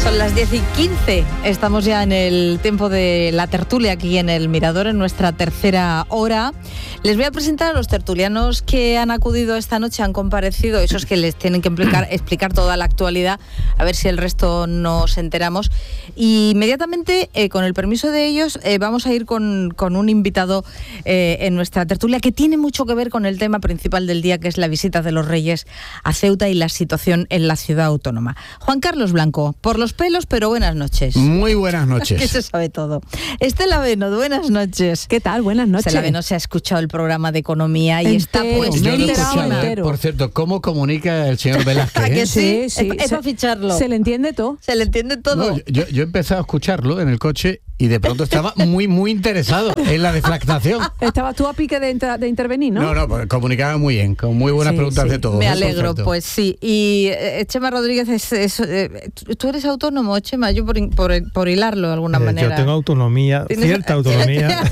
Son las 10:15. Estamos ya en el tiempo de la tertulia aquí en El Mirador, en nuestra tercera hora. Les voy a presentar a los tertulianos que han acudido esta noche, han comparecido, esos que les tienen que explicar toda la actualidad, a ver si el resto nos enteramos. Y inmediatamente, con el permiso de ellos, vamos a ir con un invitado en nuestra tertulia que tiene mucho que ver con el tema principal del día, que es la visita de los Reyes a Ceuta y la situación en la ciudad autónoma. Juan Carlos Blanco, por los pelos, pero buenas noches. Muy buenas noches. Que se sabe todo. Estela Beno, buenas noches. ¿Qué tal? Buenas noches. Estela Beno se ha escuchado el programa de economía y está puesto. Yo lo he escuchado, por cierto, ¿cómo comunica el señor Velázquez? ¿A que sí? Sí. Es para ficharlo. Se le entiende todo. Se le entiende todo. No, yo he empezado a escucharlo en el coche y de pronto estaba muy interesado en la deflactación. ¿Estabas tú a pique de intervenir, no? No, pues comunicaba muy bien, con muy buenas preguntas de todo. Me alegro, pues sí. Y Chema Rodríguez, ¿tú eres autónomo, Chema? Yo por hilarlo de alguna manera. Yo tengo autonomía, cierta autonomía.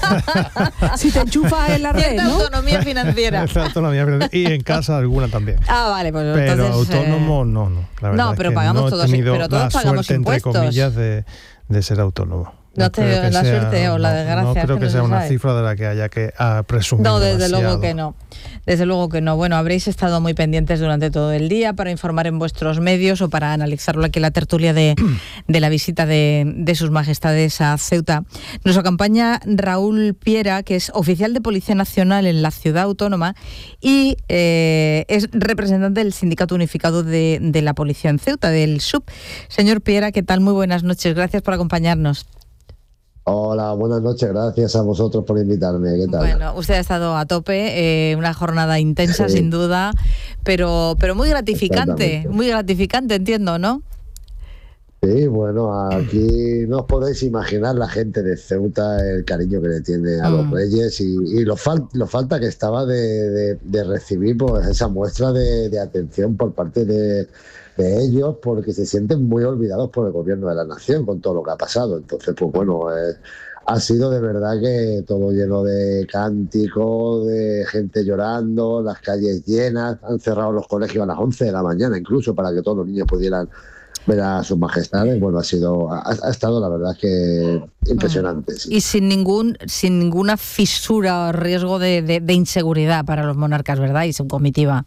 Si te enchufas en la red, cierta ¿no? autonomía financiera. Cierta autonomía financiera. Y en casa alguna también. Ah, vale, pues pero entonces... autónomo no. La verdad no, pero es que pagamos no todos, he tenido pero todos la pagamos suerte, impuestos. entre comillas, de ser autónomo. No te dio la suerte o la desgracia. No creo que sea una sabe. cifra de la que haya que presumir. No, desde demasiado. luego que no. Desde luego que no. Bueno, habréis estado muy pendientes durante todo el día para informar en vuestros medios o para analizarlo aquí en la tertulia de la visita de sus majestades a Ceuta. Nos acompaña Raúl Piera, que es oficial de Policía Nacional en la ciudad autónoma y es representante del Sindicato Unificado de la Policía en Ceuta, del SUP. Señor Piera, ¿qué tal? Muy buenas noches. Gracias por acompañarnos. Hola, buenas noches, gracias a vosotros por invitarme. ¿Qué tal? Bueno, usted ha estado a tope, una jornada intensa, sí, sin duda, pero muy gratificante, entiendo, ¿no? Sí, bueno, aquí no os podéis imaginar la gente de Ceuta, el cariño que le tiene a los Reyes y lo falta que estaba de recibir pues esa muestra de atención por parte de ellos, porque se sienten muy olvidados por el gobierno de la nación con todo lo que ha pasado. Entonces, pues bueno, ha sido de verdad que todo lleno de cánticos, de gente llorando, las calles llenas, han cerrado los colegios a las 11 de la mañana incluso para que todos los niños pudieran ver a sus majestades. Bueno, ha estado la verdad que impresionante. Sí. Y sin ninguna fisura o riesgo de inseguridad para los monarcas, ¿verdad? Y su comitiva.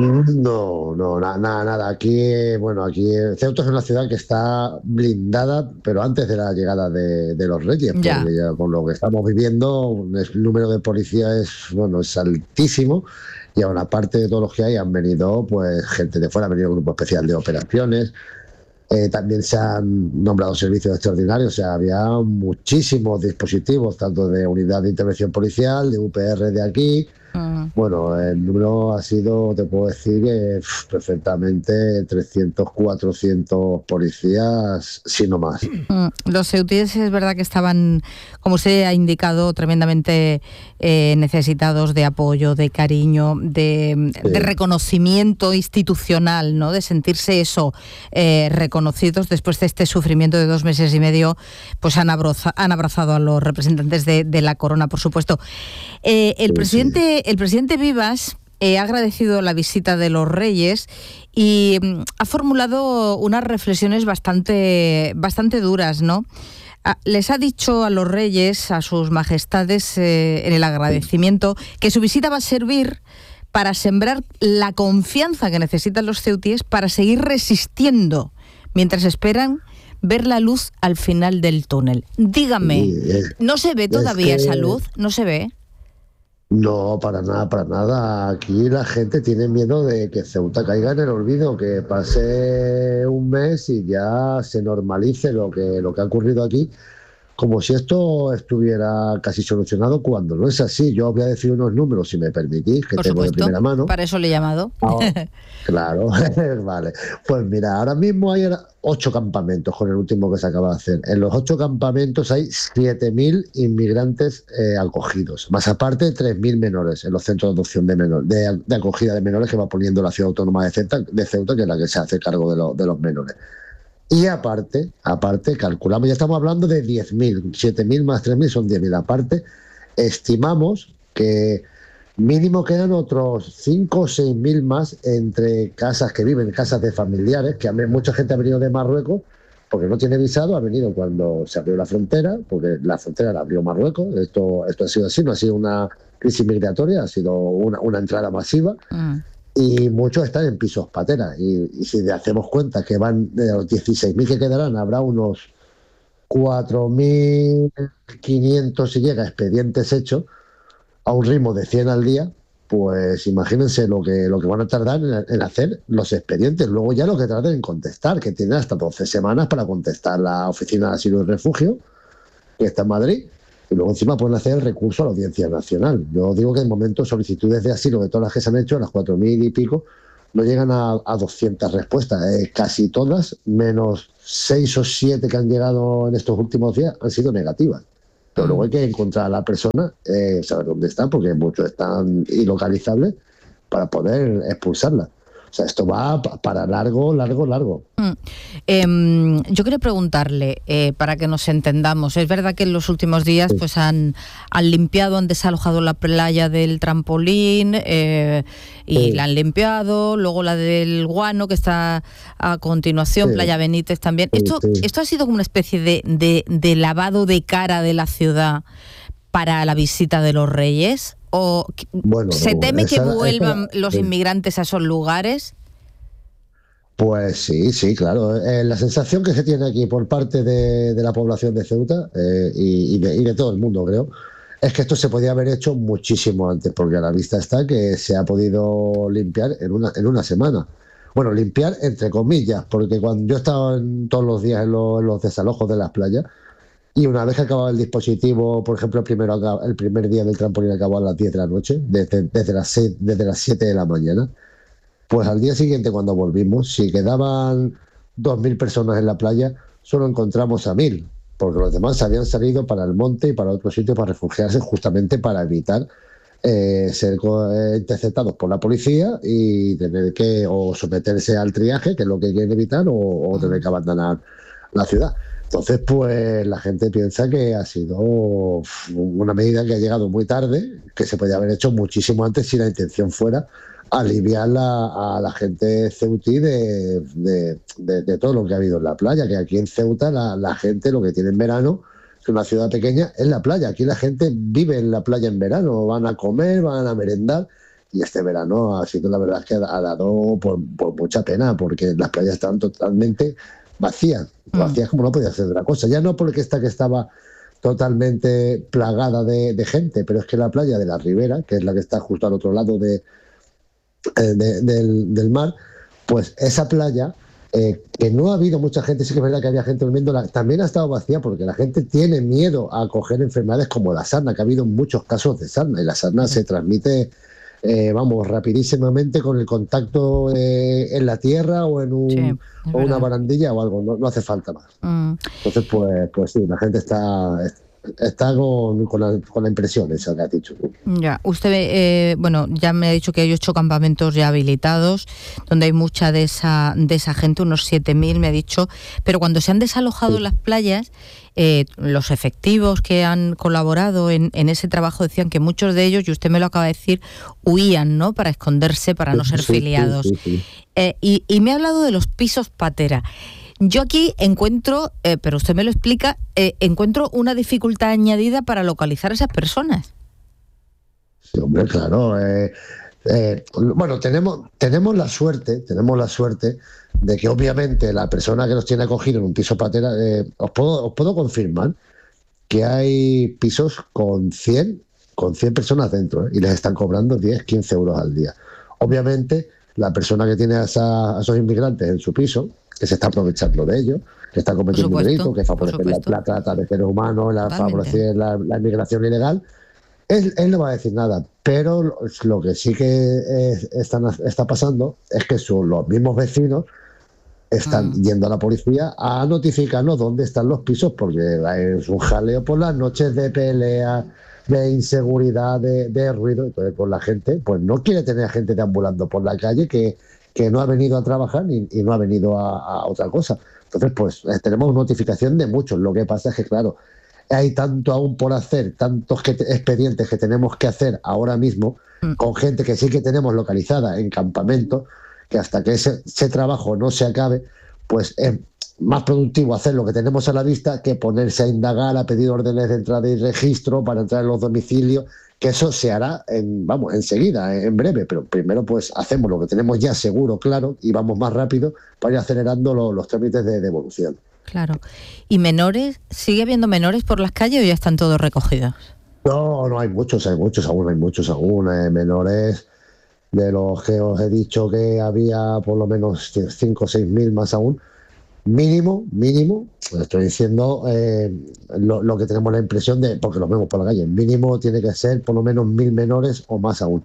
No, nada. Aquí Ceuta es una ciudad que está blindada, pero antes de la llegada de los Reyes, porque ya con lo que estamos viviendo, el número de policías es altísimo, y aún aparte de todos los que hay, han venido pues gente de fuera, ha venido un grupo especial de operaciones. También se han nombrado servicios extraordinarios, o sea, había muchísimos dispositivos, tanto de unidad de intervención policial, de UPR de aquí. Bueno, el número ha sido, te puedo decir, que perfectamente 300, 400 policías, si no más. Los ceutíes es verdad que estaban, como usted ha indicado, tremendamente necesitados de apoyo, de cariño, de reconocimiento institucional, ¿no? De sentirse reconocidos después de este sufrimiento de 2 meses y medio, pues han abrazado a los representantes de la corona, por supuesto. El presidente Vivas ha agradecido la visita de los Reyes y ha formulado unas reflexiones bastante duras, ¿no? Les ha dicho a los Reyes, a sus majestades, en el agradecimiento, que su visita va a servir para sembrar la confianza que necesitan los ceutíes para seguir resistiendo mientras esperan ver la luz al final del túnel. Dígame, ¿no se ve todavía esa luz? ¿No se ve? No, para nada. Aquí la gente tiene miedo de que Ceuta caiga en el olvido, que pase un mes y ya se normalice lo que ha ocurrido aquí, como si esto estuviera casi solucionado, cuando no es así. Yo os voy a decir unos números, si me permitís, que tengo de primera mano. Para eso le he llamado. Claro, vale. Pues mira, ahora mismo hay 8 campamentos con el último que se acaba de hacer. En los 8 campamentos hay 7.000 inmigrantes acogidos, más aparte 3.000 menores en los centros de adopción de acogida de menores que va poniendo la ciudad autónoma de Ceuta, que es la que se hace cargo de los menores. Y aparte, calculamos, ya estamos hablando de 10.000, 7.000 más 3.000 son 10.000. Aparte, estimamos que mínimo quedan otros 5 o 6.000 más entre casas que viven, casas de familiares, que mucha gente ha venido de Marruecos, porque no tiene visado, ha venido cuando se abrió la frontera, porque la frontera la abrió Marruecos. Esto ha sido así, no ha sido una crisis migratoria, ha sido una entrada masiva. Y muchos están en pisos patera. Y si le hacemos cuenta que van de los 16.000 que quedarán, habrá unos 4.500 si llega expedientes hechos a un ritmo de 100 al día. Pues imagínense lo que van a tardar en hacer los expedientes. Luego ya lo que tarden en contestar, que tienen hasta 12 semanas para contestar la Oficina de Asilo y Refugio, que está en Madrid. Y luego encima pueden hacer el recurso a la Audiencia Nacional. Yo digo que en momento solicitudes de asilo de todas las que se han hecho, las 4.000 y pico, no llegan a 200 respuestas. Casi todas, menos 6 o 7 que han llegado en estos últimos días, han sido negativas. Pero luego hay que encontrar a la persona, saber dónde está, porque muchos están ilocalizables, para poder expulsarla. O sea, esto va para largo. Yo quería preguntarle, para que nos entendamos, es verdad que en los últimos días pues han limpiado, han desalojado la playa del Trampolín y la han limpiado, luego la del Guano, que está a continuación, Playa Benítez también. ¿Esto ha sido como una especie de lavado de cara de la ciudad para la visita de los Reyes? ¿O se teme que vuelvan los inmigrantes a esos lugares? Pues sí, claro. La sensación que se tiene aquí por parte de la población de Ceuta y de todo el mundo, creo, es que esto se podía haber hecho muchísimo antes, porque a la vista está que se ha podido limpiar en una semana. Bueno, limpiar entre comillas, porque cuando yo he estado todos los días en los desalojos de las playas, y una vez que acababa el dispositivo, por ejemplo, el primer día del trampolín acabó a las 10 de la noche, desde las 7 de la mañana, pues al día siguiente cuando volvimos, si quedaban 2.000 personas en la playa, solo encontramos a 1.000, porque los demás habían salido para el monte y para otro sitio para refugiarse, justamente para evitar ser interceptados por la policía y tener que o someterse al triaje, que es lo que quieren evitar, o tener que abandonar la ciudad. Entonces, pues la gente piensa que ha sido una medida que ha llegado muy tarde, que se podía haber hecho muchísimo antes si la intención fuera aliviar a la gente ceutí de todo lo que ha habido en la playa, que aquí en Ceuta la gente lo que tiene en verano, que es una ciudad pequeña, es la playa. Aquí la gente vive en la playa en verano, van a comer, van a merendar, y este verano ha sido, la verdad, que ha dado por mucha pena, porque las playas estaban totalmente vacías como no podía ser otra cosa. Ya no porque que estaba totalmente plagada de gente, pero es que la playa de la Ribera, que es la que está justo al otro lado del mar, pues esa playa, que no ha habido mucha gente, sí que es verdad que había gente durmiendo, también ha estado vacía porque la gente tiene miedo a coger enfermedades como la sarna, que ha habido muchos casos de sarna, y la sarna se transmite rapidísimamente con el contacto en la tierra o en una barandilla o algo, no hace falta más. Entonces, pues sí, la gente está con la impresión esa que ha dicho. Ya, usted, ya me ha dicho que hay 8 campamentos ya habilitados, donde hay mucha de esa gente, unos 7.000 me ha dicho, pero cuando se han desalojado las playas, los efectivos que han colaborado en ese trabajo decían que muchos de ellos, y usted me lo acaba de decir, huían, ¿no?, para esconderse, para no ser filiados. Sí. Y me ha hablado de los pisos patera. Yo aquí encuentro, pero usted me lo explica, encuentro una dificultad añadida para localizar a esas personas. Sí, hombre, claro. Bueno, tenemos la suerte de que obviamente la persona que nos tiene acogido en un piso patera, os puedo confirmar que hay pisos con 100 personas dentro, y les están cobrando 10, 15 euros al día. Obviamente, la persona que tiene a esos inmigrantes en su piso, que se está aprovechando de ellos, que está cometiendo un delito, que favorece la trata de seres humanos, favorece la inmigración ilegal, él no va a decir nada. Pero lo que sí que está pasando es que los mismos vecinos están yendo a la policía a notificarnos dónde están los pisos, porque es un jaleo por las noches de pelea, de inseguridad, de ruido. Entonces, pues la gente pues no quiere tener a gente deambulando por la calle que no ha venido a trabajar y no ha venido a otra cosa. Entonces, pues tenemos notificación de muchos. Lo que pasa es que, claro, hay tanto aún por hacer, tantos expedientes que tenemos que hacer ahora mismo, con gente que sí que tenemos localizada en campamento, que hasta que ese trabajo no se acabe, pues más productivo hacer lo que tenemos a la vista que ponerse a indagar, a pedir órdenes de entrada y registro para entrar en los domicilios, que eso se hará enseguida, en breve, pero primero pues hacemos lo que tenemos ya seguro, claro, y vamos más rápido para ir acelerando los trámites de devolución. Claro. ¿Y menores? ¿Sigue habiendo menores por las calles o ya están todos recogidos? No, hay muchos aún, menores de los que os he dicho que había por lo menos 5 o 6 mil más aún. Mínimo, estoy diciendo lo que tenemos la impresión de, porque los vemos por la calle, mínimo tiene que ser por lo menos 1.000 menores o más aún.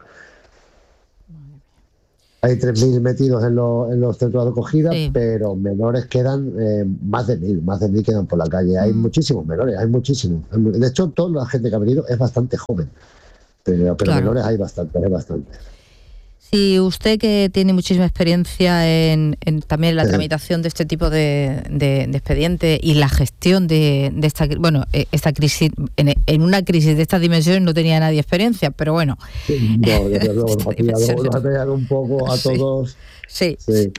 Hay 3.000 metidos en los centros de acogida, sí, pero menores quedan más de 1.000 quedan por la calle. Hay muchísimos menores, hay muchísimos. De hecho, toda la gente que ha venido es bastante joven, pero claro, menores hay bastante. Y usted, que tiene muchísima experiencia en también la tramitación de este tipo de expediente y la gestión de esta crisis, en una crisis de estas dimensiones no tenía nadie experiencia, pero bueno. No, desde luego, nos ha pegado un poco a todos. Sí.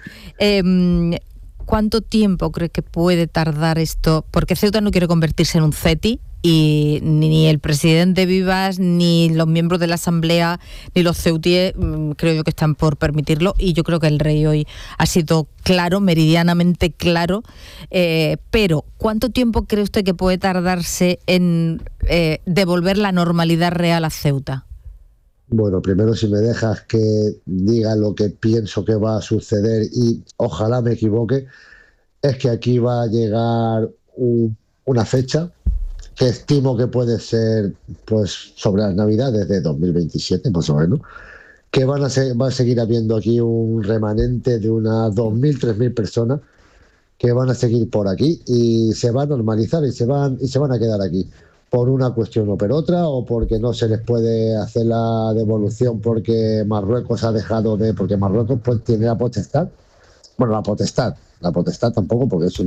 ¿Cuánto tiempo cree que puede tardar esto? Porque Ceuta no quiere convertirse en un CETI, y ni el presidente Vivas, ni los miembros de la Asamblea, ni los ceutíes, creo yo que están por permitirlo, y yo creo que el rey hoy ha sido claro, meridianamente claro, pero ¿cuánto tiempo cree usted que puede tardarse en devolver la normalidad real a Ceuta? Bueno, primero, si me dejas que diga lo que pienso que va a suceder, y ojalá me equivoque, es que aquí va a llegar una fecha que estimo que puede ser pues sobre las Navidades de 2027, más o menos, que va a seguir habiendo aquí un remanente de unas 2.000, 3.000 personas que van a seguir por aquí y se va a normalizar y se van a quedar aquí por una cuestión o por otra, o porque no se les puede hacer la devolución porque Marruecos ha dejado de... porque Marruecos pues tiene la potestad. Bueno, la potestad tampoco, porque eso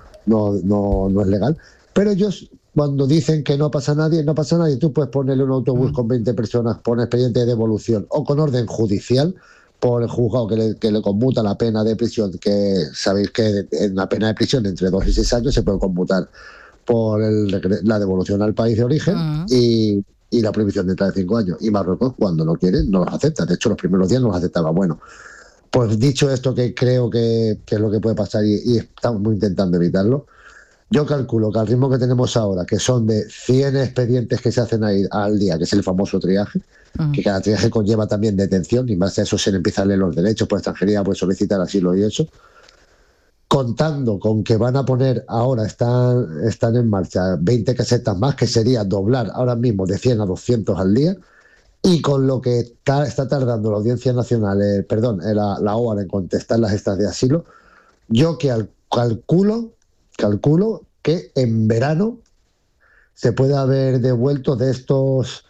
no es legal. Pero ellos, cuando dicen que no pasa nadie, tú puedes ponerle un autobús con 20 personas por expediente de devolución o con orden judicial por el juzgado que le conmuta la pena de prisión, que sabéis que en la pena de prisión entre 2 y 6 años se puede conmutar por la devolución al país de origen y la prohibición de entrar de 5 años. Y Marruecos, cuando no quiere, no los acepta. De hecho, los primeros días no los aceptaba. Bueno, pues dicho esto, que creo que es lo que puede pasar y estamos intentando evitarlo, yo calculo que al ritmo que tenemos ahora, que son de 100 expedientes que se hacen ahí al día, que es el famoso triaje, que cada triaje conlleva también detención, y más de eso se le empiezan a leer los derechos por extranjería, pues solicitar asilo y eso, contando con que van a poner ahora, están en marcha 20 casetas más, que sería doblar ahora mismo de 100 a 200 al día, y con lo que está tardando la Audiencia Nacional, la OAR en contestar las estas de asilo, yo que calculo que en verano se puede haber devuelto de estos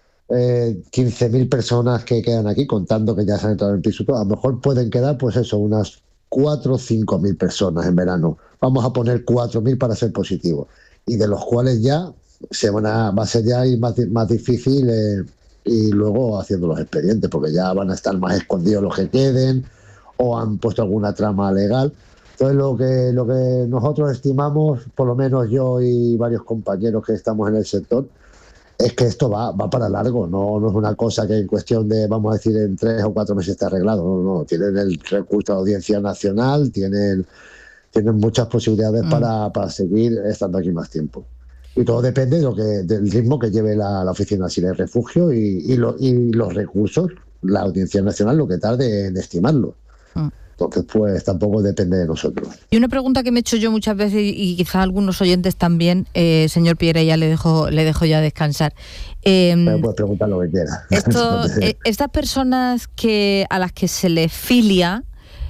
15.000 personas que quedan aquí, contando que ya se han entrado en el piso, a lo mejor pueden quedar pues eso, unas 4 o 5.000 personas en verano. Vamos a poner 4.000 para ser positivos, y de los cuales ya va a ser ya más difícil y luego haciendo los expedientes, porque ya van a estar más escondidos los que queden o han puesto alguna trama legal. Entonces lo que nosotros estimamos, por lo menos yo y varios compañeros que estamos en el sector, es que esto va para largo, no es una cosa que en cuestión de, vamos a decir, en 3 o 4 meses está arreglado. No, tienen el recurso de Audiencia Nacional, tienen muchas posibilidades para seguir estando aquí más tiempo. Y todo depende del ritmo que lleve la Oficina de Asilo y Refugio y los recursos, la Audiencia Nacional, lo que tarde en estimarlo. Entonces, pues tampoco depende de nosotros. Y una pregunta que me he hecho yo muchas veces, y quizás algunos oyentes también, señor Piera, ya le dejo ya descansar. Puedes preguntar lo que quiera. Estas personas a las que se les filia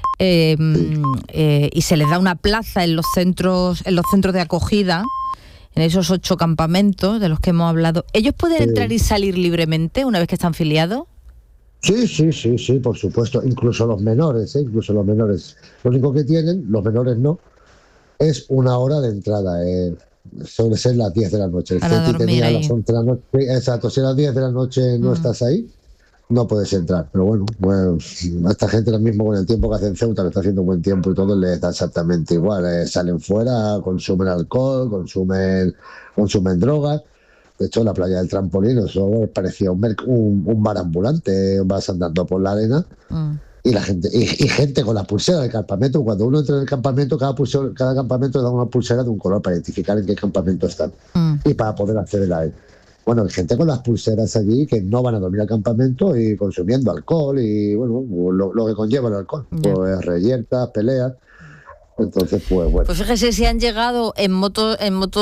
y se les da una plaza en los centros de acogida, en esos 8 campamentos de los que hemos hablado, ¿ellos pueden entrar y salir libremente una vez que están filiados? Sí, por supuesto. Incluso los menores. Lo único que tienen, los menores no, es 1 hora de entrada. Suele ser las 10 de la noche. El CETI tenía a las 11 de la noche. Exacto, si a las 10 de la noche no estás ahí, no puedes entrar. Pero bueno, pues a esta gente ahora mismo con el tiempo que hace en Ceuta, que está haciendo buen tiempo y todo, les da exactamente igual. Salen fuera, consumen alcohol, consumen drogas. De hecho, la playa del Trampolín, eso parecía un bar ambulante. Vas andando por la arena y la gente y gente con la pulsera del campamento. Cuando uno entra en el campamento, cada campamento le da una pulsera de un color para identificar en qué campamento están y para poder acceder a él. Bueno, hay gente con las pulseras allí que no van a dormir al campamento y consumiendo alcohol y bueno, lo que conlleva el alcohol, pues reyertas, peleas. Entonces, pues bueno. Pues fíjese si han llegado en motos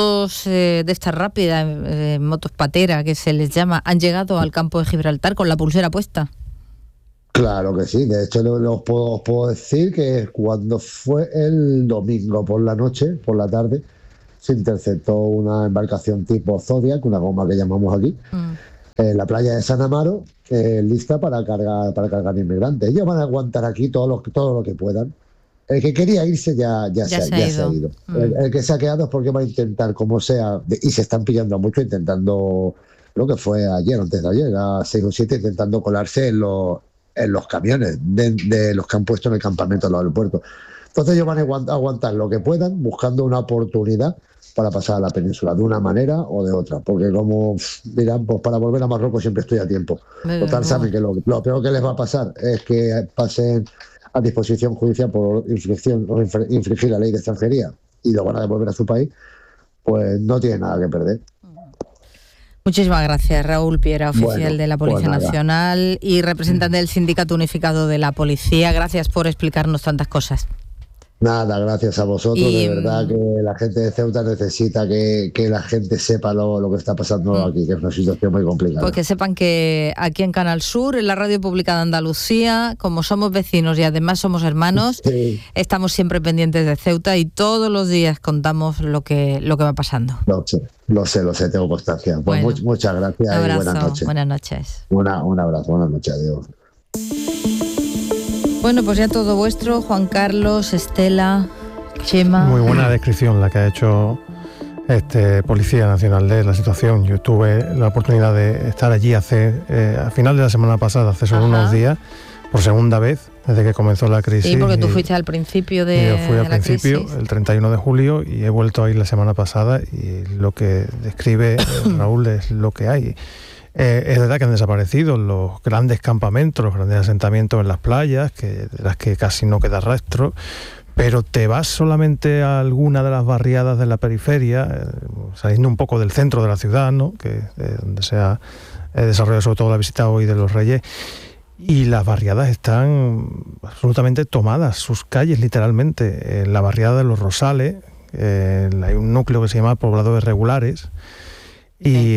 de estas rápidas, en motos patera, que se les llama, han llegado al campo de Gibraltar con la pulsera puesta. Claro que sí, de hecho os puedo decir que cuando fue el domingo por la noche, por la tarde, se interceptó una embarcación tipo Zodiac, una goma que llamamos aquí, en la playa de San Amaro, lista para cargar inmigrantes. Ellos van a aguantar aquí todo lo que puedan. El que quería irse ya se ha ido. El que se ha quedado es porque va a intentar, como sea, y se están pillando a mucho, intentando, lo que fue ayer, antes de ayer, a 6 o 7, intentando colarse en los camiones de los que han puesto en el campamento al lado del puerto. Entonces ellos van a aguantar lo que puedan, buscando una oportunidad para pasar a la península, de una manera o de otra, porque como dirán, pues para volver a Marruecos siempre estoy a tiempo. Total, saben que lo peor que les va a pasar es que pasen a disposición judicial por infringir la ley de extranjería y lo van a devolver a su país, pues no tiene nada que perder. Muchísimas gracias, Raúl Piera, oficial de la Policía Nacional y representante del Sindicato Unificado de la Policía. Gracias por explicarnos tantas cosas. Nada, gracias a vosotros. De verdad que la gente de Ceuta necesita que la gente sepa lo que está pasando aquí, que es una situación muy complicada. Pues que sepan que aquí en Canal Sur, en la Radio Pública de Andalucía, como somos vecinos y además somos hermanos, estamos siempre pendientes de Ceuta y todos los días contamos lo que va pasando. Lo sé, tengo constancia. Pues bueno, muchas gracias un abrazo, y buenas noches. Buenas noches. Un abrazo, buenas noches, adiós. Bueno, pues ya todo vuestro, Juan Carlos, Estela, Chema. Muy buena descripción la que ha hecho Policía Nacional de la situación. Yo tuve la oportunidad de estar allí a final de la semana pasada, hace solo unos días, por segunda vez, desde que comenzó la crisis. Sí, porque tú fuiste al principio de Yo fui al principio, crisis. el 31 de julio, y he vuelto a ir la semana pasada, y lo que describe Raúl es lo que hay. Es verdad que han desaparecido los grandes campamentos, los grandes asentamientos en las playas, de las que casi no queda rastro, pero te vas solamente a alguna de las barriadas de la periferia, saliendo un poco del centro de la ciudad, ¿no?, que donde se ha desarrollado sobre todo la visita hoy de los Reyes, y las barriadas están absolutamente tomadas, sus calles literalmente. En la barriada de los Rosales hay un núcleo que se llama Pobladores Regulares, y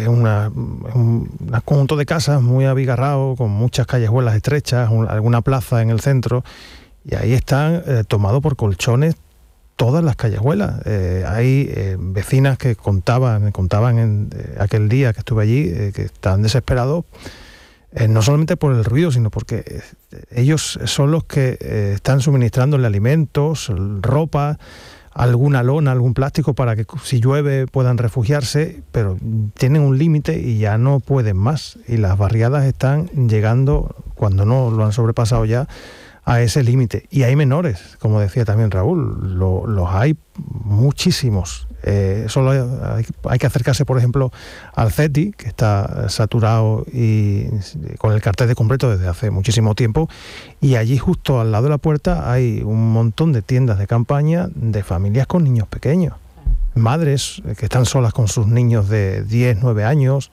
un conjunto de casas muy abigarrado, con muchas callejuelas estrechas, alguna plaza en el centro, y ahí están tomados por colchones todas las callejuelas. Hay vecinas que contaban en aquel día que estuve allí, que están desesperados, no solamente por el ruido, sino porque ellos son los que están suministrándole alimentos, ropa, alguna lona, algún plástico para que si llueve puedan refugiarse, pero tienen un límite y ya no pueden más. Y las barriadas están llegando, cuando no lo han sobrepasado ya, a ese límite. Y hay menores, como decía también Raúl, los hay muchísimos. Solo hay que acercarse, por ejemplo, al CETI, que está saturado y con el cartel de completo desde hace muchísimo tiempo, y allí justo al lado de la puerta hay un montón de tiendas de campaña de familias con niños pequeños, madres que están solas con sus niños de 10, 9 años,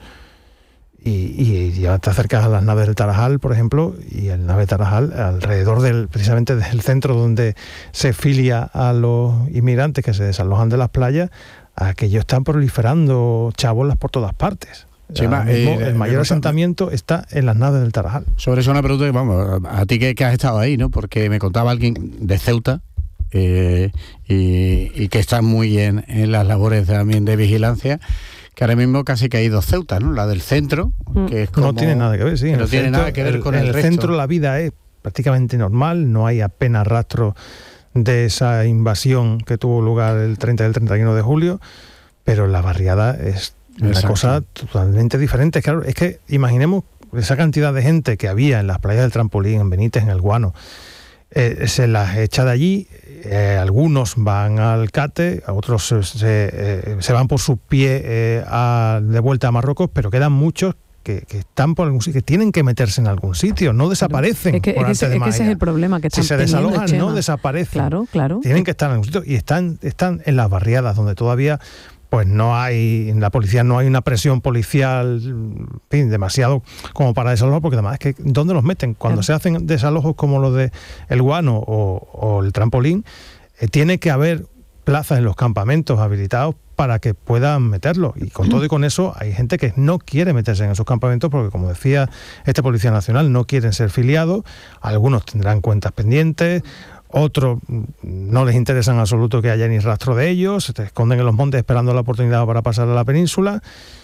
y ya te acercas a las naves del Tarajal, por ejemplo, y el nave Tarajal, alrededor precisamente del centro donde se filia a los inmigrantes que se desalojan de las playas, aquello están proliferando chabolas por todas partes. Chema, el mayor asentamiento está en las naves del Tarajal. Sobre eso una pregunta, vamos, a ti que has estado ahí, ¿no? Porque me contaba alguien de Ceuta, y que está muy en las labores también de vigilancia, que ahora mismo casi que hay dos Ceutas, ¿no? La del centro, que es como... No tiene nada que ver, sí. No tiene nada que ver con el resto. En el centro la vida es prácticamente normal, no hay apenas rastro de esa invasión que tuvo lugar el 30 y el 31 de julio, pero la barriada es una cosa totalmente diferente. Claro, es que imaginemos esa cantidad de gente que había en las playas del Trampolín, en Benítez, en el Guano, se las echa de allí. Algunos van al Cate, otros se van por sus pies de vuelta a Marruecos, pero quedan muchos que están por algún sitio, que tienen que meterse en algún sitio, no desaparecen. Es que ese es el problema que están si se desalojan, no desaparecen. Claro. Tienen que estar en algún sitio y están en las barriadas donde todavía pues no hay, en la policía no hay una presión policial, en fin, demasiado como para desalojar, porque además es que ¿dónde los meten? Cuando se hacen desalojos como los de El Guano o el Trampolín, tiene que haber plazas en los campamentos habilitados para que puedan meterlos. Y con todo y con eso hay gente que no quiere meterse en esos campamentos porque, como decía este Policía Nacional, no quieren ser filiados, algunos tendrán cuentas pendientes, otros no les interesa en absoluto que haya ni rastro de ellos, se esconden en los montes esperando la oportunidad para pasar a la península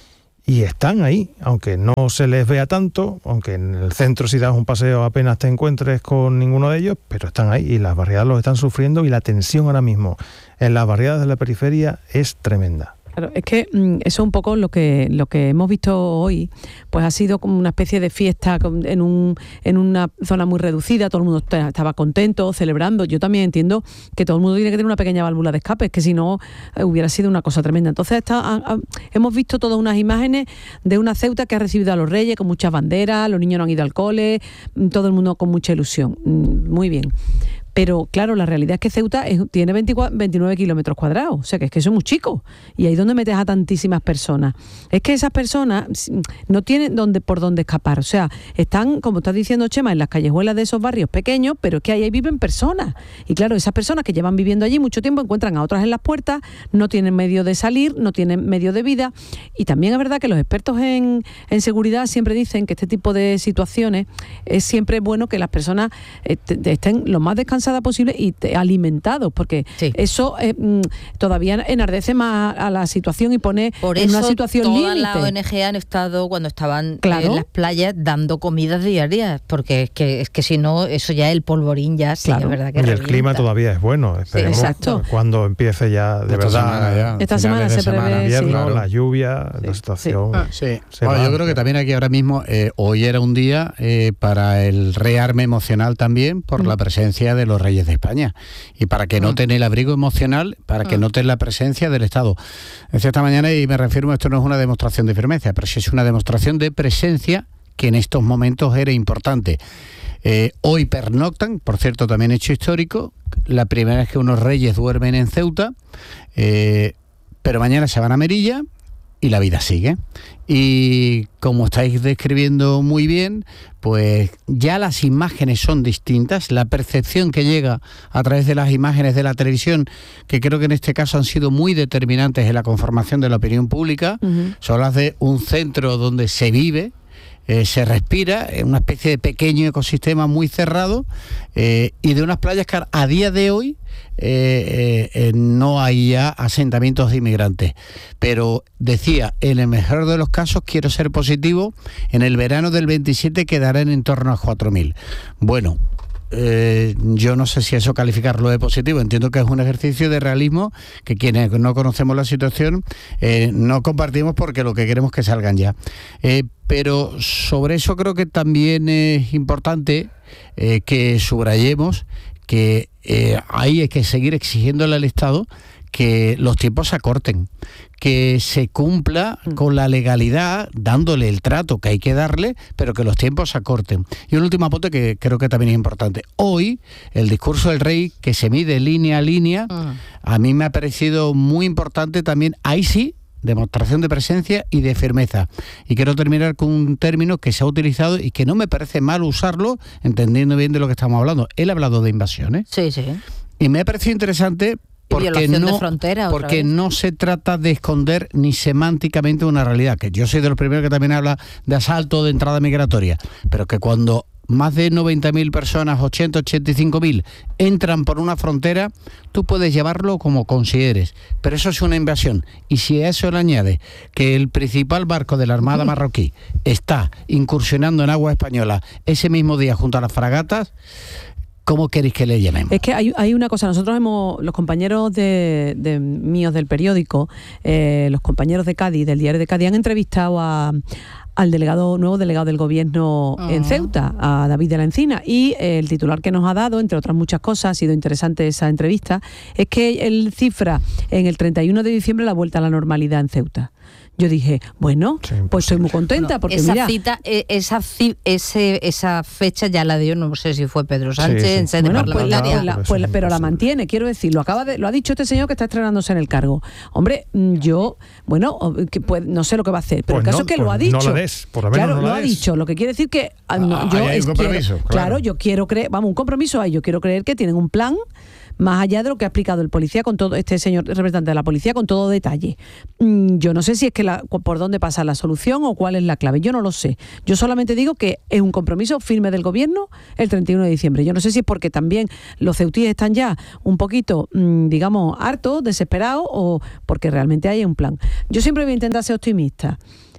y están ahí, aunque no se les vea tanto, aunque en el centro si das un paseo apenas te encuentres con ninguno de ellos, pero están ahí y las barriadas los están sufriendo y la tensión ahora mismo en las barriadas de la periferia es tremenda. Claro, es que eso es un poco lo que hemos visto hoy, pues ha sido como una especie de fiesta en una zona muy reducida, todo el mundo estaba contento, celebrando. Yo también entiendo que todo el mundo tiene que tener una pequeña válvula de escape, es que si no hubiera sido una cosa tremenda. Entonces hemos visto todas unas imágenes de una Ceuta que ha recibido a los reyes con muchas banderas, los niños no han ido al cole, todo el mundo con mucha ilusión. Muy bien. Pero claro, la realidad es que Ceuta tiene 29 kilómetros cuadrados, o sea que es que eso es muy chico, y ahí donde metes a tantísimas personas. Es que esas personas no tienen por dónde escapar, o sea, están, como estás diciendo, Chema, en las callejuelas de esos barrios pequeños, pero es que ahí viven personas, y claro, esas personas que llevan viviendo allí mucho tiempo encuentran a otras en las puertas, no tienen medio de salir, no tienen medio de vida, y también es verdad que los expertos en seguridad siempre dicen que este tipo de situaciones es siempre bueno que las personas estén lo más descansadas posible y alimentados, porque eso todavía enardece más a la situación y pone en una situación límite. Por eso todas las ONG han estado, cuando estaban en las playas, dando comidas diarias, porque es que si no, eso ya el polvorín ya sí, es verdad que y revienta. El clima todavía es bueno, esperemos exacto. Cuando empiece ya de verdad esta semana se prevé invierno, la lluvia, la situación yo creo que también aquí ahora mismo hoy era un día para el rearme emocional también por la presencia de los Reyes de España y para que noten el abrigo emocional, para que noten la presencia del Estado. Decía esta mañana, y me reafirmo, esto no es una demostración de firmeza, pero sí es una demostración de presencia que en estos momentos era importante. Hoy pernoctan, por cierto, también hecho histórico, la primera vez que unos reyes duermen en Ceuta, pero mañana se van a Melilla y la vida sigue. Y como estáis describiendo muy bien, pues ya las imágenes son distintas, la percepción que llega a través de las imágenes de la televisión, que creo que en este caso han sido muy determinantes en la conformación de la opinión pública, son las de un centro donde se vive, se respira, en una especie de pequeño ecosistema muy cerrado, y de unas playas que a día de hoy no hay ya asentamientos de inmigrantes. Pero decía, en el mejor de los casos, quiero ser positivo, en el verano del 27 quedarán en torno a 4.000. Bueno, yo no sé si eso calificarlo de positivo, entiendo que es un ejercicio de realismo que quienes no conocemos la situación no compartimos, porque lo que queremos es que salgan ya. Pero sobre eso creo que también es importante que subrayemos que ahí hay que seguir exigiéndole al Estado que los tiempos se acorten, que se cumpla con la legalidad, dándole el trato que hay que darle, pero que los tiempos se acorten. Y un último apunte que creo que también es importante. Hoy, el discurso del rey, que se mide línea a línea, a mí me ha parecido muy importante también, ahí sí, demostración de presencia y de firmeza. Y quiero terminar con un término que se ha utilizado y que no me parece mal usarlo, entendiendo bien de lo que estamos hablando. Él ha hablado de invasiones. Sí, sí. Y me ha parecido interesante porque no se trata de esconder ni semánticamente una realidad, que yo soy de los primeros que también habla de asalto, de entrada migratoria, pero que cuando más de 90.000 personas, 85.000, entran por una frontera, tú puedes llevarlo como consideres, pero eso es una invasión. Y si a eso le añade que el principal barco de la Armada marroquí está incursionando en agua española ese mismo día junto a las fragatas, ¿cómo queréis que le llamemos? Es que hay una cosa, nosotros los compañeros míos del periódico, los compañeros de Cádiz, del diario de Cádiz, han entrevistado a al nuevo delegado del gobierno en Ceuta, a David de la Encina, y el titular que nos ha dado, entre otras muchas cosas, ha sido interesante esa entrevista, es que él cifra en el 31 de diciembre la vuelta a la normalidad en Ceuta. Yo dije, bueno, pues estoy muy contenta, porque esa mira... esa fecha ya la dio, no sé si fue Pedro Sánchez, en sede parlamentaria. Pero la mantiene, quiero decir, lo ha dicho este señor que está estrenándose en el cargo. Hombre, yo, no sé lo que va a hacer, pero el caso es que lo ha dicho. No lo des, por lo menos claro, no lo ha dicho, lo que quiere decir que... hay un compromiso, claro, yo quiero creer, un compromiso hay, yo quiero creer que tienen un plan más allá de lo que ha explicado el policía con todo, este señor representante de la policía con todo detalle. Yo no sé si es que por dónde pasa la solución o cuál es la clave, yo no lo sé. Yo solamente digo que es un compromiso firme del gobierno el 31 de diciembre. Yo no sé si es porque también los ceutíes están ya un poquito, digamos, hartos, desesperados, o porque realmente hay un plan. Yo siempre voy a intentar ser optimista.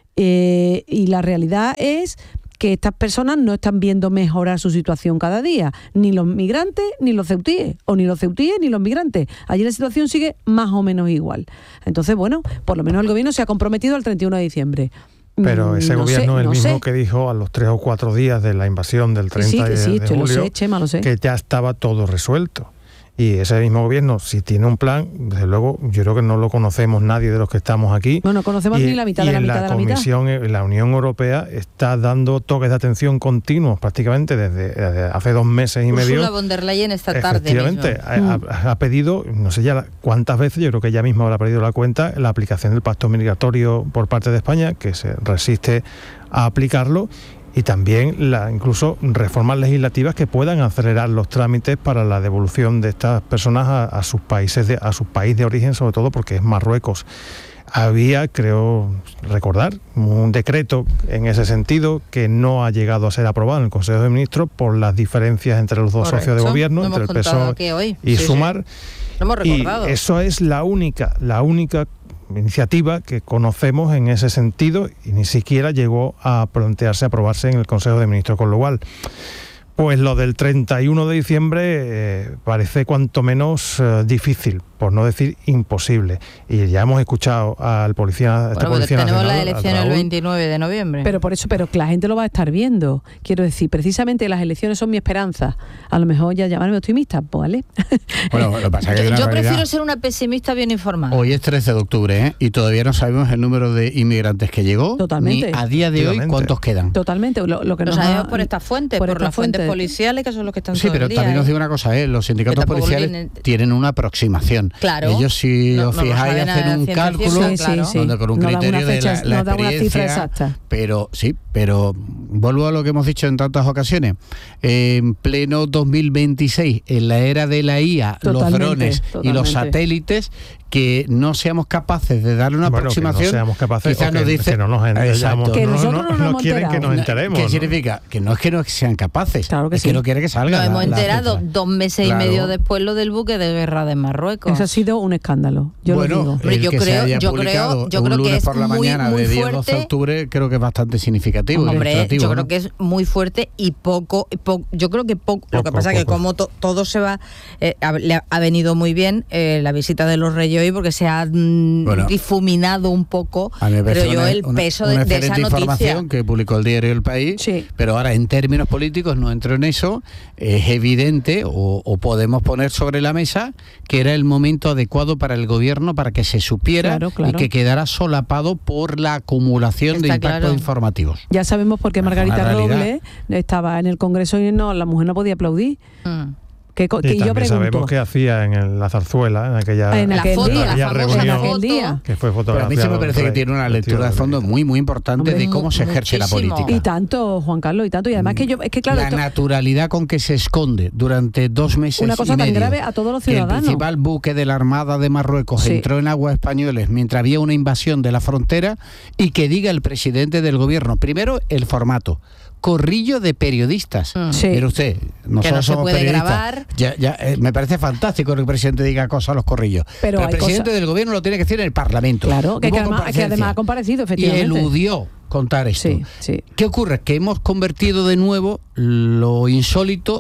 Y la realidad es que estas personas no están viendo mejorar su situación cada día, ni los migrantes ni los ceutíes, o ni los ceutíes ni los migrantes. Allí la situación sigue más o menos igual. Entonces, bueno, por lo menos el gobierno se ha comprometido al 31 de diciembre. Pero ese gobierno es el mismo que dijo a los 3 o 4 días de la invasión del 30 de julio, lo sé, Chema, lo sé, que ya estaba todo resuelto. Y ese mismo gobierno, si tiene un plan, desde luego, yo creo que no lo conocemos nadie de los que estamos aquí. No conocemos ni la mitad de la mitad de la mitad. Y en la Comisión, la Unión Europea está dando toques de atención continuos prácticamente desde hace 2 meses y medio. Ursula von der Leyen esta tarde efectivamente, ha pedido, no sé ya cuántas veces, yo creo que ella misma habrá perdido la cuenta, la aplicación del pacto migratorio por parte de España, que se resiste a aplicarlo. Y también incluso reformas legislativas que puedan acelerar los trámites para la devolución de estas personas a sus países, a su país de origen, sobre todo porque es Marruecos. Había, creo recordar, un decreto en ese sentido que no ha llegado a ser aprobado en el Consejo de Ministros por las diferencias entre los dos socios de gobierno, entre el PSOE y Sumar. Lo hemos recordado. Y eso es la única iniciativa que conocemos en ese sentido, y ni siquiera llegó a plantearse, a aprobarse en el Consejo de Ministros, con lo cual, pues lo del 31 de diciembre parece cuanto menos difícil, por no decir imposible. Y ya hemos escuchado al policía. Tenemos la elección el 29 de noviembre. Pero por eso, pero que la gente lo va a estar viendo. Quiero decir, precisamente las elecciones son mi esperanza. A lo mejor ya llamarme optimista, pues, ¿vale? Bueno, lo que pasa es que yo prefiero ser una pesimista bien informada. Hoy es 13 de octubre, y todavía no sabemos el número de inmigrantes que llegó. Totalmente. Ni a día de hoy cuántos quedan. Totalmente. Lo que lo sabemos por estas fuentes, por las fuentes policiales, que son los que están todo el día. Sí, pero también os digo una cosa, los sindicatos policiales tienen una aproximación. Claro. Ellos, si os fijáis, hacen un cálculo donde con un criterio de la experiencia, pero vuelvo a lo que hemos dicho en tantas ocasiones. En pleno 2026, en la era de la IA, los drones y los satélites, que no seamos capaces de darle una aproximación, que no seamos capaces, quizás nos dicen que no nos enteremos, que nosotros no quieren que nos enteremos. ¿Qué significa? Que no es que no sean capaces, claro que es que no quiere que salga. Nos hemos enterado 2 meses y medio después lo del buque de guerra de Marruecos. Eso ha sido un escándalo. Yo lo digo. Yo creo que es por la mañana muy de fuerte. 12 de octubre, creo que es bastante significativo. Hombre, yo creo que es muy fuerte y poco. Yo creo que poco. Lo que pasa es que como todo se va, le ha venido muy bien la visita de los Reyes hoy, porque se ha difuminado un poco, creo yo, el peso de esa información que publicó el diario El País. Sí. Pero ahora, en términos políticos, no entro en eso. Es evidente, o podemos poner sobre la mesa, que era el momento adecuado para el gobierno para que se supiera, y que quedara solapado por la acumulación de impactos informativos. Ya sabemos por qué Margarita Robles estaba en el Congreso y la mujer no podía aplaudir. Y también sabemos qué hacía en la zarzuela, en aquella reunión que fue fotografiada. A mí se me parece que tiene una lectura de fondo muy, muy importante de cómo se ejerce la política. Y tanto, Juan Carlos, y tanto. Y además la naturalidad con que se esconde durante 2 meses una cosa y medio, tan grave a todos los ciudadanos. El principal buque de la Armada de Marruecos entró en aguas españoles mientras había una invasión de la frontera, y que diga el presidente del gobierno, primero, el formato. Corrillo de periodistas. Mire usted, nosotros somos periodistas. Me parece fantástico que el presidente diga cosas a los corrillos. Pero el presidente del gobierno lo tiene que decir en el Parlamento. Claro, que además ha comparecido, efectivamente. Y eludió contar esto. Sí. ¿Qué ocurre? Que hemos convertido de nuevo lo insólito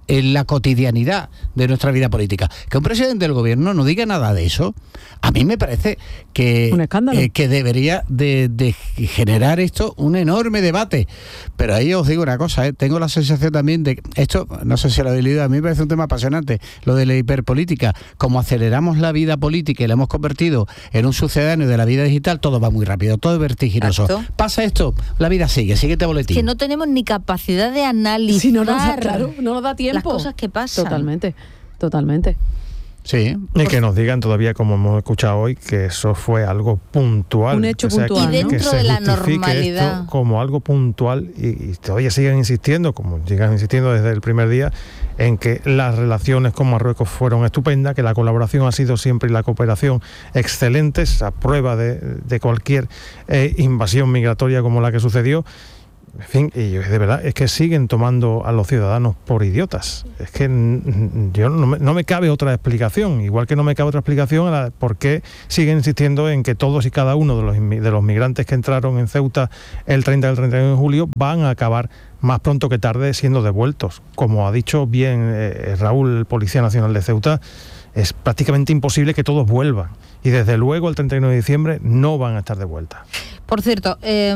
en la cotidianidad de nuestra vida política. Que un presidente del gobierno no diga nada de eso, a mí me parece que, un escándalo. Que debería de generar esto un enorme debate. Pero ahí os digo una cosa, tengo la sensación también de esto, no sé si lo habéis leído, a mí me parece un tema apasionante, lo de la hiperpolítica. Como aceleramos la vida política y la hemos convertido en un sucedáneo de la vida digital, todo va muy rápido, todo es vertiginoso. Exacto. Pasa esto, la vida sigue, siguiente boletín. Que no tenemos ni capacidad de analizar Si no nos da tiempo. las cosas que pasan. Totalmente. Sí. Y que nos digan todavía, como hemos escuchado hoy, que eso fue algo puntual. Un hecho puntual. Y dentro que se de la justifique normalidad. esto como algo puntual y todavía sigan insistiendo, como llegan insistiendo desde el primer día, en que las relaciones con Marruecos fueron estupendas, que la colaboración ha sido siempre y la cooperación excelentes, a prueba de cualquier invasión migratoria como la que sucedió. En fin, y de verdad es que siguen tomando a los ciudadanos por idiotas. Es que no me cabe otra explicación, igual que no me cabe otra explicación a por qué siguen insistiendo en que todos y cada uno de los migrantes que entraron en Ceuta el 30 y el 31 de julio van a acabar más pronto que tarde siendo devueltos. Como ha dicho bien Raúl, el Policía Nacional de Ceuta, es prácticamente imposible que todos vuelvan. Y desde luego el 31 de diciembre no van a estar de vuelta. Por cierto,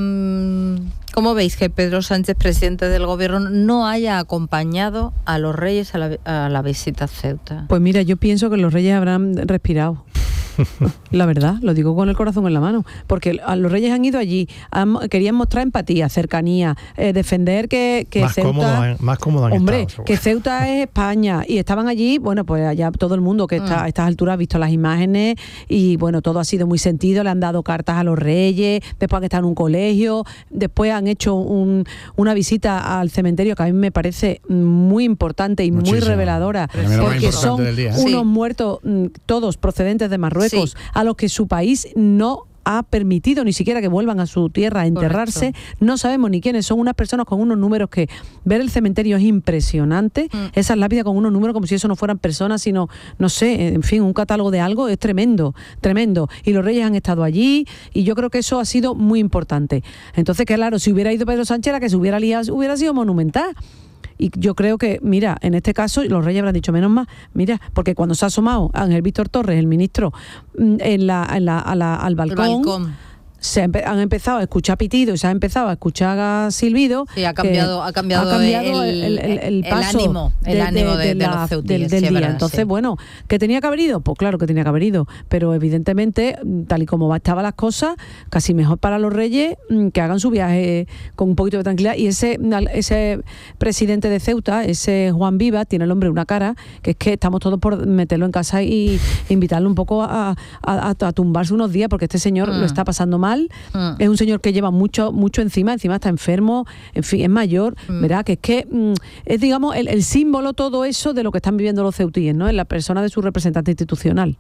¿cómo veis que Pedro Sánchez, presidente del gobierno, no haya acompañado a los reyes a la visita a Ceuta? Pues mira, yo pienso que los reyes habrán respirado. La verdad, lo digo con el corazón en la mano, porque los reyes han ido allí, querían mostrar empatía, cercanía, defender que más Ceuta... más cómodo han hombre, estado, que Ceuta es España, y estaban allí, bueno, pues allá todo el mundo que está a estas alturas ha visto las imágenes, y bueno, todo ha sido muy sentido, le han dado cartas a los reyes, después han estado en un colegio, después han hecho una visita al cementerio que a mí me parece muy importante y muchísimo, muy reveladora, porque son unos muertos todos procedentes de Marruecos, a los que su país no ha permitido ni siquiera que vuelvan a su tierra a enterrarse. Correcto. No sabemos ni quiénes son, unas personas con unos números que ver el cementerio es impresionante, esas lápidas con unos números como si eso no fueran personas, sino, no sé, en fin, un catálogo de algo es tremendo, y los reyes han estado allí, y yo creo que eso ha sido muy importante. Entonces, claro, si hubiera ido Pedro Sánchez, la que se hubiera liado hubiera sido monumental. Y yo creo que, mira, en este caso los reyes habrán dicho menos más, mira, porque cuando se ha asomado Ángel Víctor Torres, el ministro, al balcón. Han empezado a escuchar pitido y se ha empezado a escuchar silbido. Sí, ha cambiado el paso el ánimo de los ceutíes, del día. Verdad, entonces, sí. bueno, ¿que tenía que haber ido? Pues claro que tenía que haber ido, pero evidentemente, tal y como estaban las cosas, casi mejor para los reyes que hagan su viaje con un poquito de tranquilidad. Y ese presidente de Ceuta, ese Juan Vivas, tiene el hombre una cara, que es que estamos todos por meterlo en casa y invitarlo un poco a tumbarse unos días, porque este señor lo está pasando mal. Es un señor que lleva mucho encima está enfermo, en fin, es mayor, ¿verdad? Que es digamos el símbolo todo eso de lo que están viviendo los ceutíes, ¿no? En la persona de su representante institucional.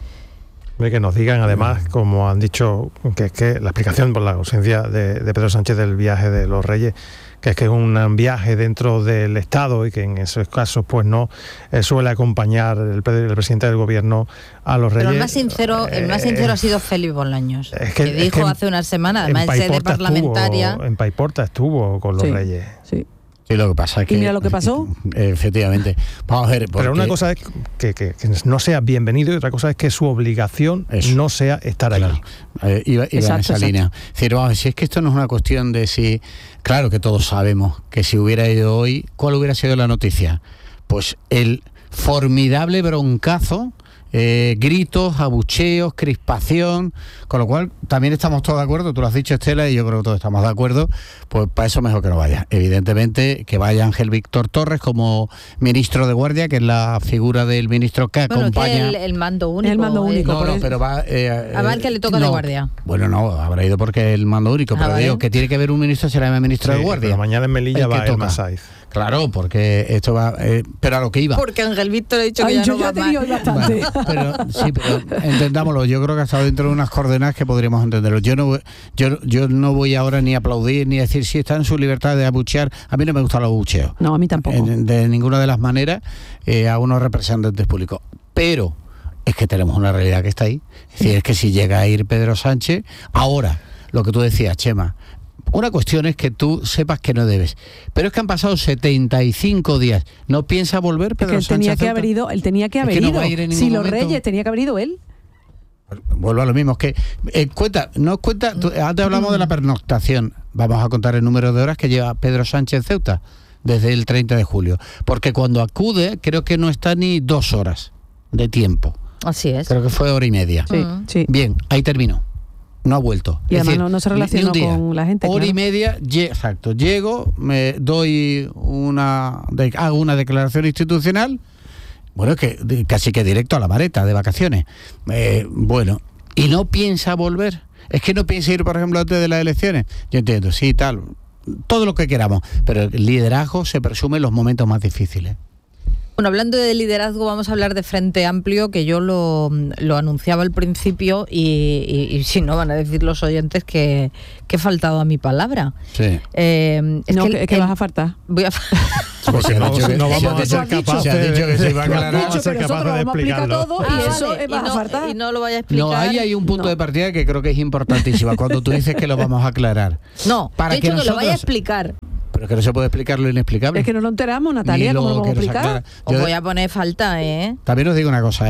Que nos digan además, como han dicho, que es que la explicación por la ausencia de Pedro Sánchez del viaje de los reyes, que es un viaje dentro del Estado y que en esos casos pues no suele acompañar el presidente del gobierno a los reyes. Pero el más sincero ha sido Félix Bolaños, que dijo hace una semana, además de sede parlamentaria... En Paiporta estuvo con los reyes. Sí. Sí, lo que pasa es que... ¿Y mira lo que pasó? Efectivamente. Vamos a ver... Pero una cosa es que no sea bienvenido y otra cosa es que su obligación no sea estar allí. Iba en esa línea. Es decir, vamos a ver, si es que esto no es una cuestión de si... Claro que todos sabemos que si hubiera ido hoy, ¿cuál hubiera sido la noticia? Pues el formidable broncazo, gritos, abucheos, crispación, con lo cual también estamos todos de acuerdo, tú lo has dicho, Estela, y yo creo que todos estamos de acuerdo, pues para eso mejor que no vaya. Evidentemente que vaya Ángel Víctor Torres como ministro de Guardia, que es la figura del ministro que acompaña... Que el mando único. El mando único. No, pero va... el que le toca de guardia. Bueno, no, habrá ido porque el mando único, pero digo que tiene que haber un ministro, será el ministro de Guardia. Pero mañana en Melilla va el Masaiz. Claro, porque esto va... pero a lo que iba. Porque Ángel Víctor ha dicho que ya no va más. Bastante. Pero entendámoslo. Yo creo que ha estado dentro de unas coordenadas que podríamos entenderlo. Yo no voy ahora ni a aplaudir ni a decir si está en su libertad de abuchear. A mí no me gustan los abucheos. No, a mí tampoco. De ninguna de las maneras a unos representantes públicos. Pero es que tenemos una realidad que está ahí. Es decir, es que si llega a ir Pedro Sánchez, ahora, lo que tú decías, Chema, una cuestión es que tú sepas que no debes. Pero es que han pasado 75 días. ¿No piensa volver, Pedro Sánchez? Él tenía que haber ido. No va a ir en si ningún los momento. Reyes tenía que haber ido él. Vuelvo a lo mismo, es que antes hablamos de la pernoctación. Vamos a contar el número de horas que lleva Pedro Sánchez en Ceuta desde el 30 de julio. Porque cuando acude, creo que no está ni 2 horas de tiempo. Así es. Creo que fue 1 hora y media. Sí. Bien, ahí terminó. No ha vuelto. Y además no se relacionó con la gente. 1 hora y media, exacto. Llego, me doy hago una declaración institucional. Bueno, es que casi que directo a la maleta de vacaciones. Y no piensa volver. Es que no piensa ir, por ejemplo, antes de las elecciones. Yo entiendo, sí, tal, todo lo que queramos, pero el liderazgo se presume en los momentos más difíciles. Bueno, hablando de liderazgo, vamos a hablar de Frente Amplio, que yo lo anunciaba al principio y si no van a decir los oyentes que he faltado a mi palabra. Sí. Es que vas a faltar. Voy a Porque no vamos a ser capaces se ha dicho que se iba a aclarar. vamos a ser capaces de explicarlo. Todo y eso vas a faltar. Y no lo vaya a explicar. No, ahí hay un punto de partida que creo que es importantísimo. Cuando tú dices que lo vamos a aclarar. No, para he dicho que lo vaya a explicar. Pero que no se puede explicar lo inexplicable. Es que no lo enteramos, Natalia, ¿cómo lo vamos a explicar? Os voy a poner falta, ¿eh? También os digo una cosa,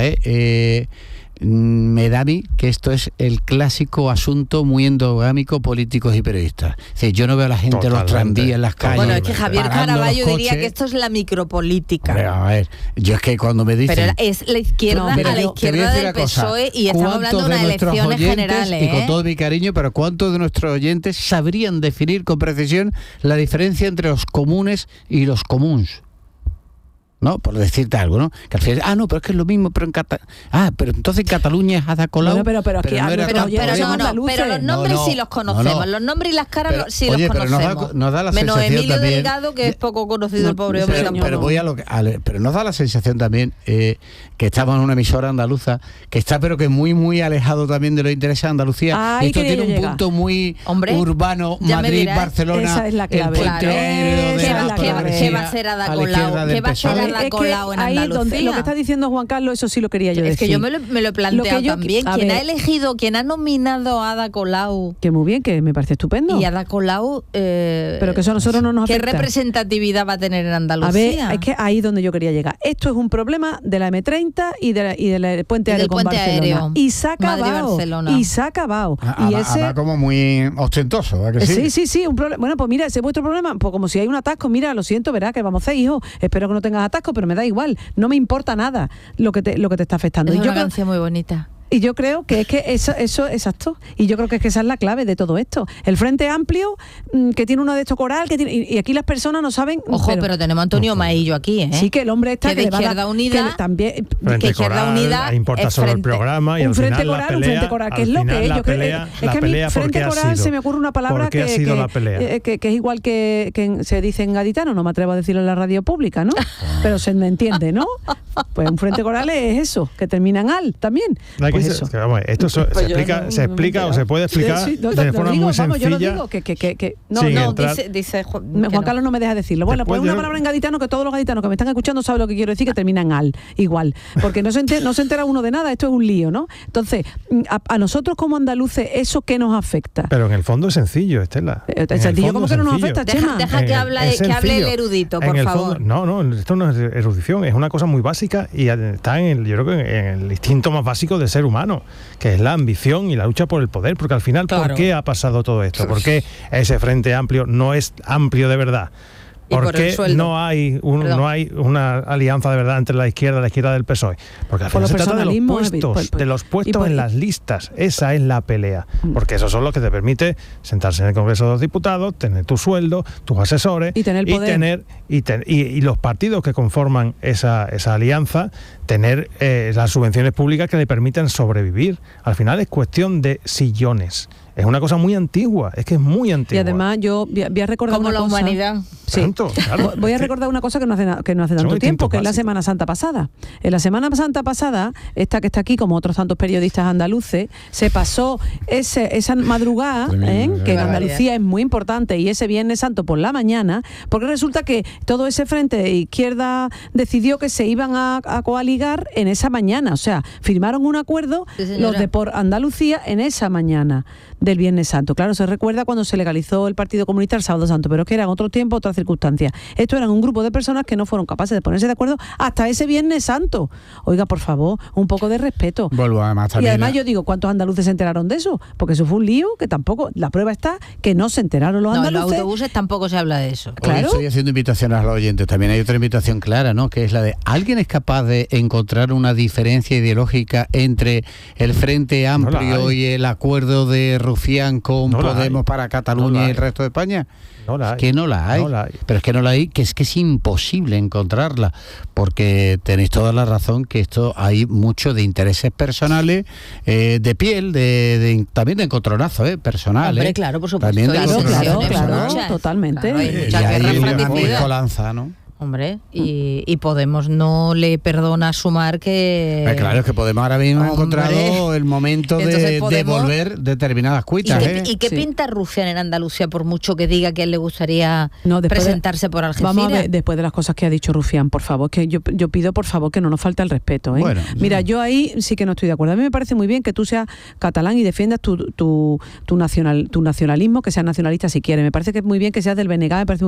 me da a mí que esto es el clásico asunto muy endogámico políticos y periodistas. Es decir, yo no veo a la gente en los tranvías, en las calles. Bueno, es que Javier Caraballo diría coches. que esto es la micropolítica. Hombre, a ver, yo es que cuando me dicen... Pero es la izquierda a la izquierda del PSOE y estamos hablando de unas elecciones generales. Y con todo mi cariño, pero ¿cuántos de nuestros oyentes sabrían definir con precisión la diferencia entre los comunes y los comuns? ¿No? Por decirte algo, ¿no? Que al final, no, pero es que es lo mismo, pero en pero entonces en Cataluña es Ada Colau. Pero los nombres sí los conocemos, los nombres y las caras sí los conocemos. Nos da la menos sensación Emilio también, Delgado, que es poco conocido el pobre hombre. Pero nos da la sensación también que estamos en una emisora andaluza que está, pero que muy, muy alejado también de los intereses de Andalucía. Esto tiene un punto muy urbano, Madrid, Barcelona. Esa es la clave. ¿Qué va a hacer Ada Colau? ¿Qué va a hacer Ada Colau en Andalucía? Lo que está diciendo Juan Carlos, eso sí lo quería yo decir. Es que yo me lo he planteado también. ¿Quién ha nominado a Ada Colau? Que muy bien, que me parece estupendo. Y Ada Colau... pero que eso a nosotros no nos afecta. ¿Qué representatividad va a tener en Andalucía? A ver, es que ahí es donde yo quería llegar. Esto es un problema de la M30 y del puente aéreo con Barcelona. Y se ha acabado. Ese como muy ostentoso, ¿a que sí? Sí, un problema. Bueno, pues mira, ese es vuestro problema. Pues como si hay un atasco, mira, lo siento, verás que vamos a hacer, hijo. Espero que no tengas atasco, pero me da igual. No me importa nada lo que te está afectando. Es una canción muy bonita. Y yo creo que es que eso exacto. Y yo creo que esa es la clave de todo esto. El Frente Amplio, que tiene uno de estos coral, y aquí las personas no saben... Ojo, pero tenemos a Antonio Maillo aquí, ¿eh? Sí, que el hombre está... Que de Izquierda Unida... también, que Izquierda Unida importa sobre el programa y al final la pelea... Un Frente Coral, que es lo que es. Yo creo es que a mí Frente Coral se me ocurre una palabra que es igual que se dice en gaditano, no me atrevo a decirlo en la radio pública, ¿no? Pero se me entiende, ¿no? Pues un Frente Coral es eso, que termina en al también. Pues eso. Esto se explica o se puede explicar de forma muy sencilla. Yo lo digo, dice Juan Carlos no me deja decirlo. Bueno, pues una palabra en gaditano que todos los gaditanos que me están escuchando saben lo que quiero decir, que termina en al, igual. Porque no se entera uno de nada, esto es un lío, ¿no? Entonces, a nosotros como andaluces, ¿eso qué nos afecta? Pero en el fondo es sencillo, Estela. Sencillo, ¿cómo que no nos afecta, Chema? Deja que hable el erudito, por favor. No, esto no es erudición, es una cosa muy básica y está yo creo que en el instinto más básico del ser humano, que es la ambición y la lucha por el poder, porque al final, ¿por qué ha pasado todo esto? ¿Por qué ese Frente Amplio no es amplio de verdad? ¿Por qué no hay una alianza de verdad entre la izquierda del PSOE? Porque al final se trata de los puestos en las listas. Esa es la pelea. Porque esos son los que te permite sentarse en el Congreso de los Diputados, tener tu sueldo, tus asesores y tener poder. Y los partidos que conforman esa alianza, tener las subvenciones públicas que le permitan sobrevivir. Al final es cuestión de sillones. Es una cosa muy antigua, es que es muy antigua. Y además yo voy a recordar como una cosa. Como la humanidad. Sí. Claro, voy a recordar una cosa que no hace tanto tiempo, que es la Semana Santa pasada. En la Semana Santa pasada, esta que está aquí, como otros tantos periodistas andaluces, se pasó esa madrugada, que en Andalucía es muy importante, y ese Viernes Santo por la mañana, porque resulta que todo ese frente de izquierda decidió que se iban a coaligar en esa mañana. O sea, firmaron un acuerdo los de Por Andalucía en esa mañana. del Viernes Santo. Claro, se recuerda cuando se legalizó el Partido Comunista el Sábado Santo, pero es que eran otro tiempo, otras circunstancias. Esto eran un grupo de personas que no fueron capaces de ponerse de acuerdo hasta ese Viernes Santo. Oiga, por favor, un poco de respeto. Vuelvo además también. Y además yo digo, ¿cuántos andaluces se enteraron de eso? Porque eso fue un lío que tampoco, la prueba está que no se enteraron los andaluces. En los autobuses tampoco se habla de eso. Claro. Hoy estoy haciendo invitaciones a los oyentes. También hay otra invitación clara, ¿no? Que es la de ¿alguien es capaz de encontrar una diferencia ideológica entre el Frente Amplio y el acuerdo de Rufián con Podemos para Cataluña y el resto de España? No la hay. Es que no la hay. Pero es que no la hay, que es imposible encontrarla, porque tenéis toda la razón que esto hay mucho de intereses personales, de piel, también de encontronazo, personal. Hombre, claro, por supuesto. También de claro, totalmente. Claro, hay y mucha guerra ahí fratricida. Colanza, ¿no? Hombre, y Podemos no le perdona a Sumar que... Claro, es que Podemos ahora mismo ha encontrado el momento de devolver determinadas cuitas. ¿Y qué pinta Rufián en Andalucía, por mucho que diga que a él le gustaría presentarse por Algeciras? Vamos a ver, después de las cosas que ha dicho Rufián, por favor, que yo pido, por favor, que no nos falte el respeto. Bueno, mira, yo ahí sí que no estoy de acuerdo. A mí me parece muy bien que tú seas catalán y defiendas tu nacionalismo, que seas nacionalista si quieres. Me parece que es muy bien que seas del BNG, me parece